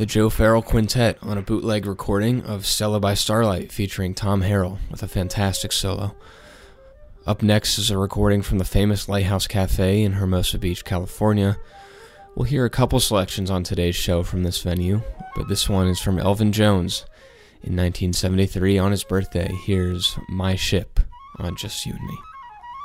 the Joe Farrell Quintet on a bootleg recording of Stella by Starlight featuring Tom Harrell with a fantastic solo. Up next is a recording from the famous Lighthouse Cafe in Hermosa Beach, California. We'll hear a couple selections on today's show from this venue, but this one is from Elvin Jones. In 1973, on his birthday, here's My Ship on Just You and Me.